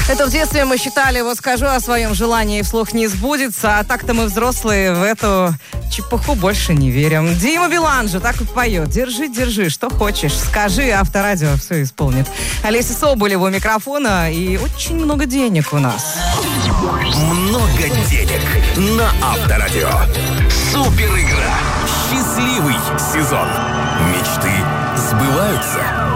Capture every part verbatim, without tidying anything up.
Это в детстве мы считали, вот скажу о своем желании и вслух не сбудется, а так-то мы взрослые в эту чепуху больше не верим. Дима Билан же так и поет. Держи, держи, что хочешь, скажи, Авторадио все исполнит. Олеся Соболева у микрофона, и очень много денег у нас. Много денег на Авторадио. Супер игра. Счастливый сезон. Мечты сбываются.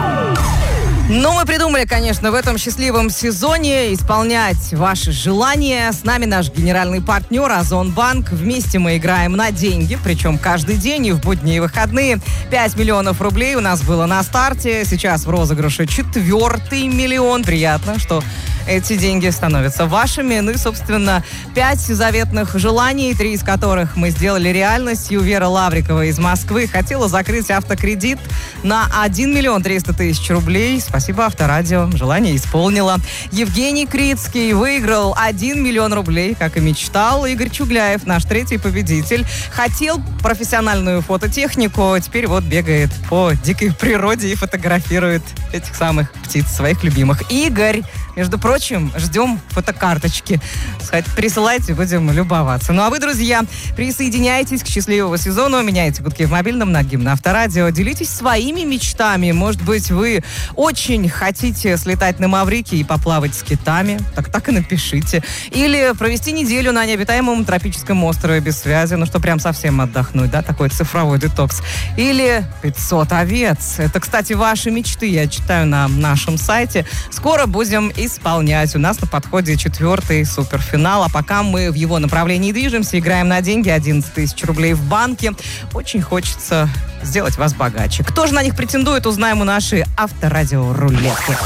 Ну, мы придумали, конечно, в этом счастливом сезоне исполнять ваши желания. С нами наш генеральный партнер Озонбанк. Вместе мы играем на деньги, причем каждый день и в будни и выходные. пять миллионов рублей у нас было на старте. Сейчас в розыгрыше четвертый миллион. Приятно, что эти деньги становятся вашими. Ну и, собственно, пять заветных желаний, три из которых мы сделали реальностью. Вера Лаврикова из Москвы хотела закрыть автокредит на один миллион триста тысяч рублей. Спасибо, Авторадио. Желание исполнила. Евгений Крицкий выиграл один миллион рублей, как и мечтал. Игорь Чугляев, наш третий победитель, хотел профессиональную фототехнику. Теперь вот бегает по дикой природе и фотографирует этих самых птиц, своих любимых. Игорь, между прочим, ждем фотокарточки. Сказать, присылайте, будем любоваться. Ну а вы, друзья, присоединяйтесь к счастливому сезону, меняйте гудки в мобильном на гимн Авторадио, делитесь своими мечтами. Может быть, вы очень хотите слетать на Маврикий и поплавать с китами, так так и напишите. Или провести неделю на необитаемом тропическом острове без связи, ну что прям совсем отдохнуть, да, такой цифровой детокс. Или пятьсот овец. Это, кстати, ваши мечты, я читаю на нашем сайте. Скоро будем исполнять. У нас на подходе четвертый суперфинал, а пока мы в его направлении движемся, играем на деньги, одиннадцать тысяч рублей в банке. Очень хочется сделать вас богаче. Кто же на них претендует, узнаем у нашей Авторадио-рулетки.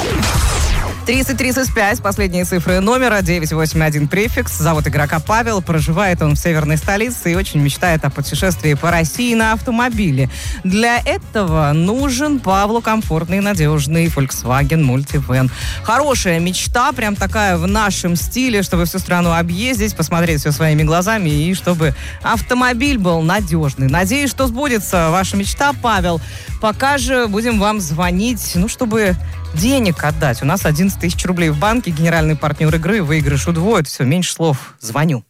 тридцать тридцать пять, последние цифры номера, девять восемь один префикс. Зовут игрока Павел, проживает он в северной столице и очень мечтает о путешествии по России на автомобиле. Для этого нужен Павлу комфортный и надежный Volkswagen Multivan. Хорошая мечта, прям такая в нашем стиле, чтобы всю страну объездить, посмотреть все своими глазами и чтобы автомобиль был надежный. Надеюсь, что сбудется ваша мечта, Павел. Пока же будем вам звонить, ну, чтобы денег отдать. У нас одиннадцать тысяч рублей в банке, генеральный партнер игры, выигрыш удвоит. Все, меньше слов. Звоню.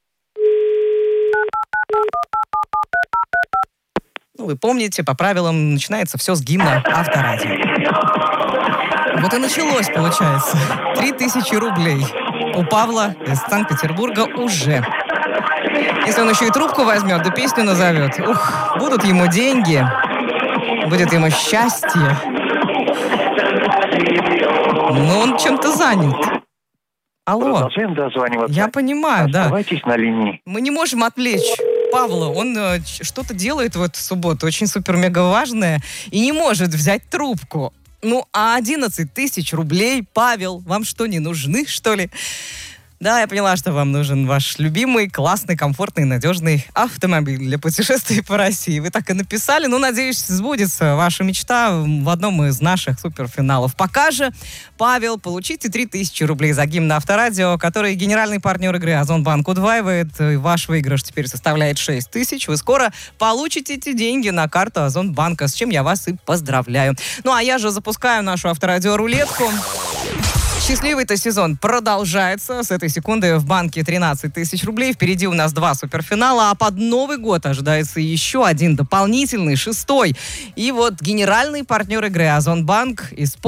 Ну, вы помните, по правилам начинается все с гимна Авторадио. Вот и началось, получается. Три тысячи рублей у Павла из Санкт-Петербурга уже. Если он еще и трубку возьмет, да песню назовет, ух, будут ему деньги, будет ему счастье. Но он чем-то занят. Алло. Продолжаем дозваниваться. Я понимаю, да. Оставайтесь на линии. Мы не можем отвлечь Павла. Он э, что-то делает в эту субботу, очень супер-мега важное, и не может взять трубку. Ну, а одиннадцать тысяч рублей, Павел, вам что, не нужны, что ли? Да, я поняла, что вам нужен ваш любимый, классный, комфортный, надежный автомобиль для путешествий по России. Вы так и написали. Ну, надеюсь, сбудется ваша мечта в одном из наших суперфиналов. Пока же, Павел, получите три тысячи рублей за гимн Авторадио, который генеральный партнер игры Озонбанк удваивает. Ваш выигрыш теперь составляет шесть тысяч. Вы скоро получите эти деньги на карту Озонбанка, с чем я вас и поздравляю. Ну, а я же запускаю нашу Авторадио-рулетку. Счастливый-то сезон продолжается. С этой секунды в банке тринадцать тысяч рублей. Впереди у нас два суперфинала, а под Новый год ожидается еще один дополнительный, шестой. И вот генеральный партнер игры Озонбанк из